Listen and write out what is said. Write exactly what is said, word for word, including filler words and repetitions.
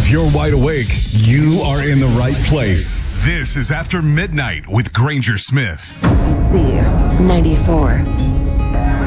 If you're wide awake, you are in the right place. This is After Midnight with Granger Smith. Z ninety-four.